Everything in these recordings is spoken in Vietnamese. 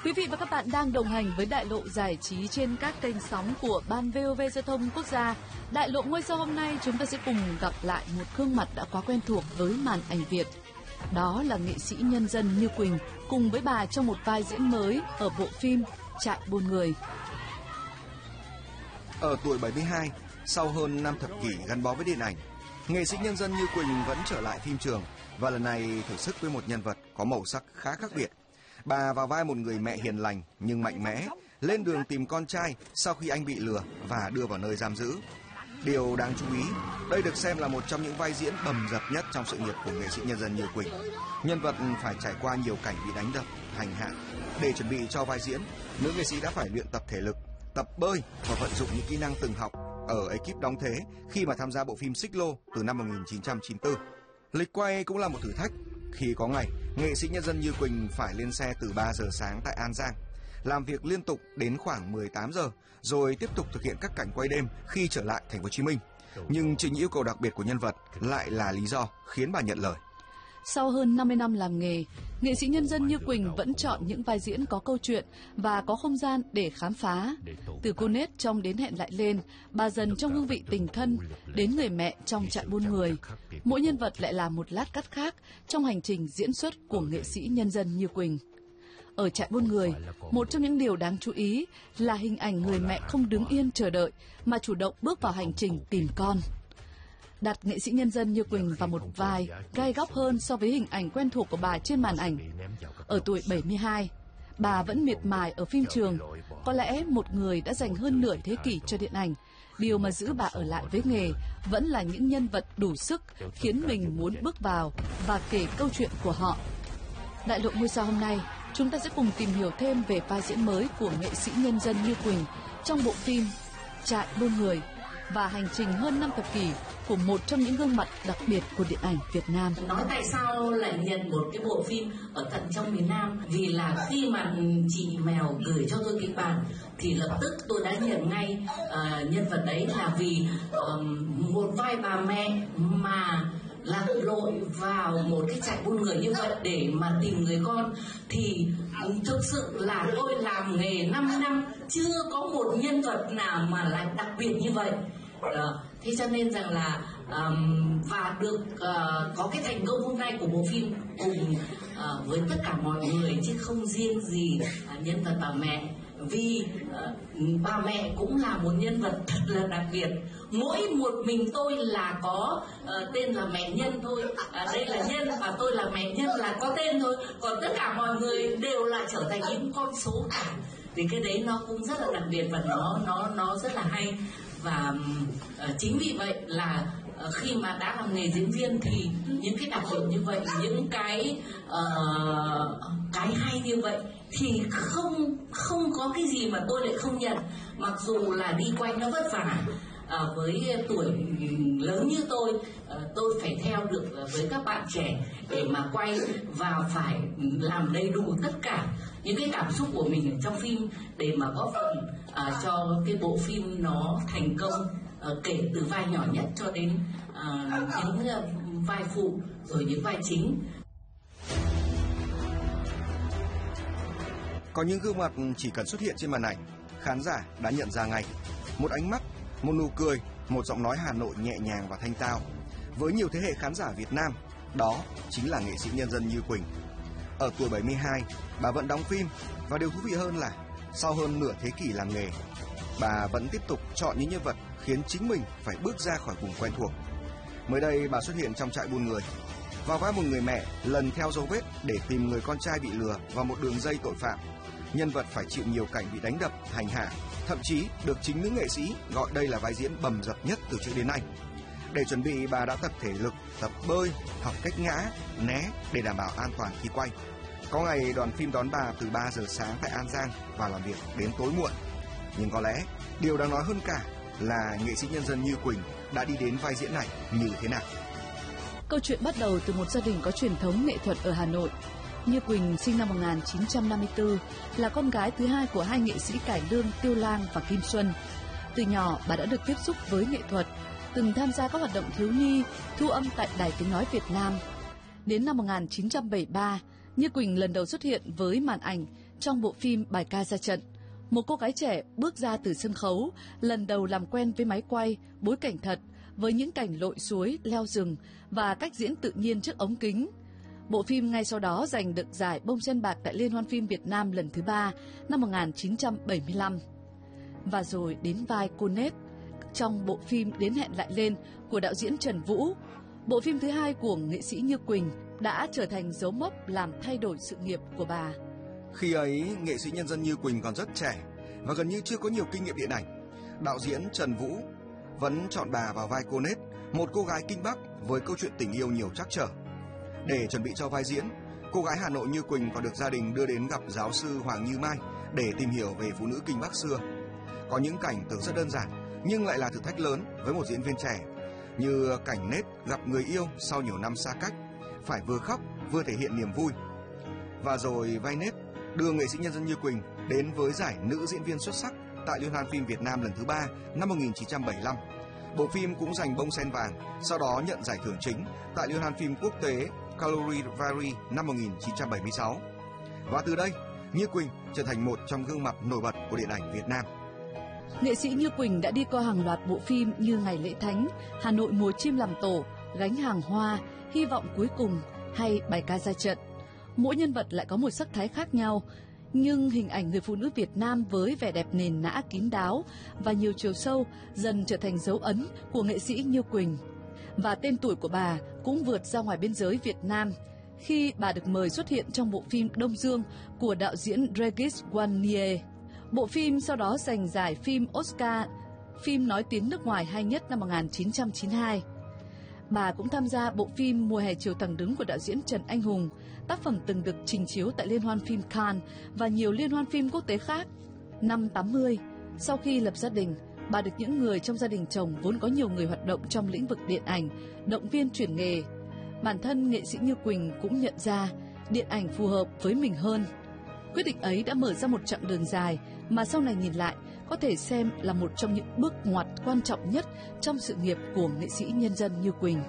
Quý vị và các bạn đang đồng hành với Đại lộ giải trí trên các kênh sóng của Ban VOV Giao thông Quốc gia. Đại lộ ngôi sao hôm nay chúng ta sẽ cùng gặp lại một gương mặt đã quá quen thuộc với màn ảnh Việt. Đó là nghệ sĩ nhân dân Như Quỳnh cùng với bà trong một vai diễn mới ở bộ phim Trại buôn người. Ở tuổi 72, sau hơn 5 thập kỷ gắn bó với điện ảnh, nghệ sĩ nhân dân Như Quỳnh vẫn trở lại phim trường và lần này thử sức với một nhân vật có màu sắc khá khác biệt. Bà vào vai một người mẹ hiền lành nhưng mạnh mẽ, lên đường tìm con trai sau khi anh bị lừa và đưa vào nơi giam giữ. Điều đáng chú ý, đây được xem là một trong những vai diễn bầm dập nhất trong sự nghiệp của nghệ sĩ nhân dân Như Quỳnh. Nhân vật phải trải qua nhiều cảnh bị đánh đập, hành hạ. Để chuẩn bị cho vai diễn, nữ nghệ sĩ đã phải luyện tập thể lực, tập bơi và vận dụng những kỹ năng từng học ở ekip đóng thế khi mà tham gia bộ phim Xích Lô từ năm 1994. Lịch quay cũng là một thử thách khi có ngày nghệ sĩ nhân dân Như Quỳnh phải lên xe từ 3 giờ sáng tại An Giang, làm việc liên tục đến khoảng 18 giờ rồi tiếp tục thực hiện các cảnh quay đêm khi trở lại thành phố Hồ Chí Minh. Nhưng chính yêu cầu đặc biệt của nhân vật lại là lý do khiến bà nhận lời. Sau hơn 50 năm làm nghề, nghệ sĩ nhân dân Như Quỳnh vẫn chọn những vai diễn có câu chuyện và có không gian để khám phá. Từ cô nết trong Đến hẹn lại lên, bà dần trong hương vị tình thân, đến người mẹ trong Trại buôn người. Mỗi nhân vật lại là một lát cắt khác trong hành trình diễn xuất của nghệ sĩ nhân dân Như Quỳnh. Ở Trại buôn người, một trong những điều đáng chú ý là hình ảnh người mẹ không đứng yên chờ đợi mà chủ động bước vào hành trình tìm con. Đặt nghệ sĩ nhân dân Như Quỳnh vào một vai gai góc hơn so với hình ảnh quen thuộc của bà trên màn ảnh. Ở tuổi 72, bà vẫn miệt mài ở phim trường. Có lẽ một người đã dành hơn nửa thế kỷ cho điện ảnh. Điều mà giữ bà ở lại với nghề vẫn là những nhân vật đủ sức khiến mình muốn bước vào và kể câu chuyện của họ. Đại lộ ngôi sao hôm nay, chúng ta sẽ cùng tìm hiểu thêm về vai diễn mới của nghệ sĩ nhân dân Như Quỳnh trong bộ phim Trại buôn người và hành trình hơn 5 thập kỷ của một trong những gương mặt đặc biệt của điện ảnh Việt Nam. Nói tại sao lại nhận một cái bộ phim ở tận trong miền Nam? Vì là khi mà chị Mèo gửi cho tôi kịch bản thì lập tức tôi đã nhận ngay nhân vật đấy là vì một vai bà mẹ mà lạc lội vào một cái trại buôn người như vậy để mà tìm người con thì thực sự là tôi làm nghề 5 năm chưa có một nhân vật nào mà lại đặc biệt như vậy. Thế cho nên rằng là và được có cái thành công hôm nay của bộ phim cùng với tất cả mọi người chứ không riêng gì nhân vật bà mẹ, vì bà mẹ cũng là một nhân vật thật là đặc biệt. Mỗi một mình tôi là có tên là mẹ Nhân thôi, đây là Nhân và tôi là mẹ Nhân là có tên thôi, còn tất cả mọi người đều là trở thành những con số cả. Thì cái đấy nó cũng rất là đặc biệt và nó rất là hay. Và chính vì vậy là khi mà đã làm nghề diễn viên thì những cái đặc điểm như vậy, những cái hay như vậy thì không có cái gì mà tôi lại không nhận. Mặc dù là đi quay nó vất vả, với tuổi lớn như tôi phải theo được với các bạn trẻ để mà quay và phải làm đầy đủ tất cả những cái cảm xúc của mình ở trong phim để mà góp phần cho cái bộ phim nó thành công, kể từ vai nhỏ nhất cho đến những vai phụ rồi những vai chính. Có những gương mặt chỉ cần xuất hiện trên màn ảnh, khán giả đã nhận ra ngay. Một ánh mắt, một nụ cười, một giọng nói Hà Nội nhẹ nhàng và thanh tao. Với nhiều thế hệ khán giả Việt Nam, đó chính là nghệ sĩ nhân dân Như Quỳnh. Ở tuổi 72, bà vẫn đóng phim và điều thú vị hơn là sau hơn nửa thế kỷ làm nghề, bà vẫn tiếp tục chọn những nhân vật khiến chính mình phải bước ra khỏi vùng quen thuộc. Mới đây, bà xuất hiện trong Trại buôn người, vào vai một người mẹ lần theo dấu vết để tìm người con trai bị lừa vào một đường dây tội phạm. Nhân vật phải chịu nhiều cảnh bị đánh đập, hành hạ, thậm chí được chính nữ nghệ sĩ gọi đây là vai diễn bầm dập nhất từ trước đến nay. Để chuẩn bị, bà đã tập thể lực, tập bơi, học cách ngã, né để đảm bảo an toàn khi quay. Có ngày đoàn phim đón bà từ 3 giờ sáng tại An Giang và làm việc đến tối muộn. Nhưng có lẽ điều đáng nói hơn cả là nghệ sĩ nhân dân Như Quỳnh đã đi đến vai diễn này như thế nào. Câu chuyện bắt đầu từ một gia đình có truyền thống nghệ thuật ở Hà Nội. Như Quỳnh sinh năm 1954, là con gái thứ hai của hai nghệ sĩ cải lương Tiêu Lang và Kim Xuân. Từ nhỏ, bà đã được tiếp xúc với nghệ thuật, từng tham gia các hoạt động thiếu nhi, thu âm tại Đài Tiếng Nói Việt Nam. Đến năm 1973, Như Quỳnh lần đầu xuất hiện với màn ảnh trong bộ phim Bài ca ra trận, một cô gái trẻ bước ra từ sân khấu, lần đầu làm quen với máy quay, bối cảnh thật, với những cảnh lội suối, leo rừng và cách diễn tự nhiên trước ống kính. Bộ phim ngay sau đó giành được giải Bông Sen Bạc tại Liên hoan phim Việt Nam lần thứ 3 năm 1975. Và rồi đến vai cô Nết trong bộ phim Đến hẹn lại lên của đạo diễn Trần Vũ. Bộ phim thứ hai của nghệ sĩ Như Quỳnh đã trở thành dấu mốc làm thay đổi sự nghiệp của bà. Khi ấy, nghệ sĩ nhân dân Như Quỳnh còn rất trẻ và gần như chưa có nhiều kinh nghiệm điện ảnh. Đạo diễn Trần Vũ vẫn chọn bà vào vai cô Nết, một cô gái Kinh Bắc với câu chuyện tình yêu nhiều trắc trở. Để chuẩn bị cho vai diễn, cô gái Hà Nội Như Quỳnh còn được gia đình đưa đến gặp giáo sư Hoàng Như Mai để tìm hiểu về phụ nữ Kinh Bắc xưa. Có những cảnh tưởng rất đơn giản nhưng lại là thử thách lớn với một diễn viên trẻ, như cảnh Nết gặp người yêu sau nhiều năm xa cách, phải vừa khóc vừa thể hiện niềm vui. Và rồi vai Nết đưa nghệ sĩ nhân dân Như Quỳnh đến với giải nữ diễn viên xuất sắc tại Liên hoan phim Việt Nam lần thứ 3 năm 1975. Bộ phim cũng giành Bông Sen Vàng, sau đó nhận giải thưởng chính tại Liên hoan phim quốc tế Calgary năm 1976. Và từ đây, Như Quỳnh trở thành một trong gương mặt nổi bật của điện ảnh Việt Nam. Nghệ sĩ Như Quỳnh đã đi qua hàng loạt bộ phim như Ngày lễ thánh, Hà Nội mùa chim làm tổ, Gánh hàng hoa, Hy vọng cuối cùng hay Bài ca ra trận. Mỗi nhân vật lại có một sắc thái khác nhau, nhưng hình ảnh người phụ nữ Việt Nam với vẻ đẹp nền nã kín đáo và nhiều chiều sâu dần trở thành dấu ấn của nghệ sĩ Như Quỳnh. Và tên tuổi của bà cũng vượt ra ngoài biên giới Việt Nam khi bà được mời xuất hiện trong bộ phim Đông Dương của đạo diễn Regis Guarnier. Bộ phim sau đó giành giải phim Oscar, phim nói tiếng nước ngoài hay nhất năm 1992. Bà cũng tham gia bộ phim Mùa hè chiều thẳng đứng của đạo diễn Trần Anh Hùng, tác phẩm từng được trình chiếu tại Liên hoan phim Cannes và nhiều liên hoan phim quốc tế khác. Năm 80, sau khi lập gia đình, bà được những người trong gia đình chồng vốn có nhiều người hoạt động trong lĩnh vực điện ảnh động viên chuyển nghề. Bản thân nghệ sĩ Như Quỳnh cũng nhận ra điện ảnh phù hợp với mình hơn. Quyết định ấy đã mở ra một chặng đường dài mà sau này nhìn lại có thể xem là một trong những bước ngoặt quan trọng nhất trong sự nghiệp của nghệ sĩ nhân dân Như Quỳnh.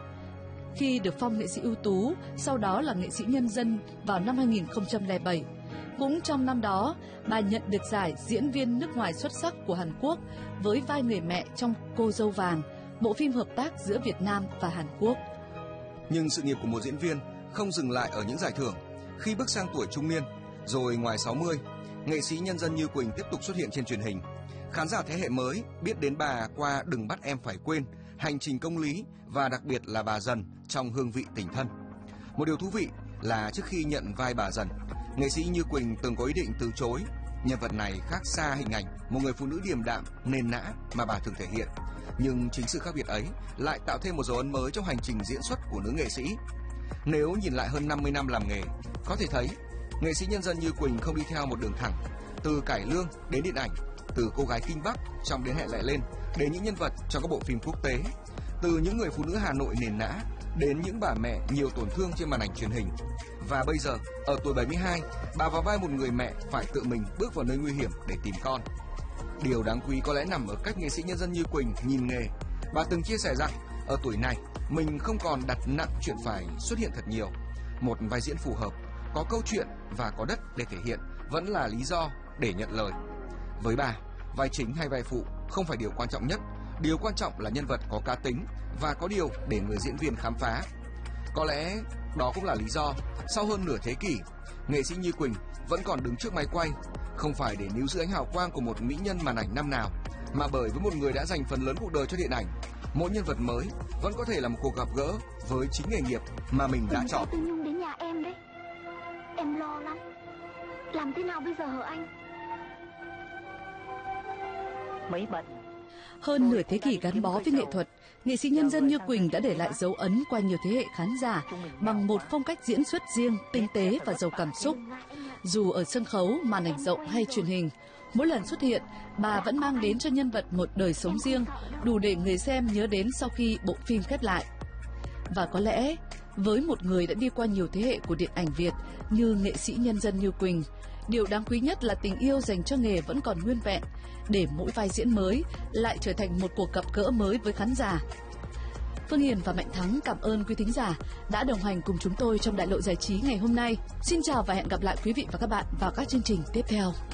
Khi được phong nghệ sĩ ưu tú, sau đó là nghệ sĩ nhân dân vào năm 2007. Cũng trong năm đó, bà nhận được giải diễn viên nước ngoài xuất sắc của Hàn Quốc với vai người mẹ trong Cô dâu vàng, bộ phim hợp tác giữa Việt Nam và Hàn Quốc. Nhưng sự nghiệp của một diễn viên không dừng lại ở những giải thưởng. Khi bước sang tuổi trung niên, rồi ngoài 60, nghệ sĩ nhân dân Như Quỳnh tiếp tục xuất hiện trên truyền hình. Khán giả thế hệ mới biết đến bà qua Đừng bắt em phải quên, Hành trình công lý và đặc biệt là bà Dần trong Hương vị tình thân. Một điều thú vị là trước khi nhận vai bà Dần, nghệ sĩ Như Quỳnh từng có ý định từ chối. Nhân vật này khác xa hình ảnh một người phụ nữ điềm đạm, nền nã mà bà thường thể hiện. Nhưng chính sự khác biệt ấy lại tạo thêm một dấu ấn mới trong hành trình diễn xuất của nữ nghệ sĩ. Nếu nhìn lại hơn 50 năm làm nghề, có thể thấy nghệ sĩ nhân dân Như Quỳnh không đi theo một đường thẳng, từ cải lương đến điện ảnh, từ cô gái Kinh Bắc trong Đến hẹn lại lên đến những nhân vật trong các bộ phim quốc tế, từ những người phụ nữ Hà Nội nền nã đến những bà mẹ nhiều tổn thương trên màn ảnh truyền hình. Và bây giờ, ở tuổi 72, bà vào vai một người mẹ phải tự mình bước vào nơi nguy hiểm để tìm con. Điều đáng quý có lẽ nằm ở cách nghệ sĩ nhân dân Như Quỳnh nhìn nghề. Bà từng chia sẻ rằng, ở tuổi này, mình không còn đặt nặng chuyện phải xuất hiện thật nhiều. Một vai diễn phù hợp, có câu chuyện và có đất để thể hiện vẫn là lý do để nhận lời. Với bà, vai chính hay vai phụ không phải điều quan trọng nhất. Điều quan trọng là nhân vật có cá tính và có điều để người diễn viên khám phá. Có lẽ đó cũng là lý do sau hơn nửa thế kỷ, nghệ sĩ Như Quỳnh vẫn còn đứng trước máy quay, không phải để níu giữ ánh hào quang của một mỹ nhân màn ảnh năm nào, mà bởi với một người đã dành phần lớn cuộc đời cho điện ảnh. Mỗi nhân vật mới vẫn có thể là một cuộc gặp gỡ với chính nghề nghiệp mà mình đã chọn. Tư Nhung đến nhà em đấy, em lo lắm. Làm thế nào bây giờ hả anh? Mấy bệnh. Hơn nửa thế kỷ gắn bó với nghệ thuật, nghệ sĩ nhân dân Như Quỳnh đã để lại dấu ấn qua nhiều thế hệ khán giả bằng một phong cách diễn xuất riêng, tinh tế và giàu cảm xúc. Dù ở sân khấu, màn ảnh rộng hay truyền hình, mỗi lần xuất hiện, bà vẫn mang đến cho nhân vật một đời sống riêng, đủ để người xem nhớ đến sau khi bộ phim khép lại. Và có lẽ, với một người đã đi qua nhiều thế hệ của điện ảnh Việt như nghệ sĩ nhân dân Như Quỳnh, điều đáng quý nhất là tình yêu dành cho nghề vẫn còn nguyên vẹn, để mỗi vai diễn mới lại trở thành một cuộc gặp gỡ mới với khán giả. Phương Hiền và Mạnh Thắng cảm ơn quý thính giả đã đồng hành cùng chúng tôi trong Đại lộ giải trí ngày hôm nay. Xin chào và hẹn gặp lại quý vị và các bạn vào các chương trình tiếp theo.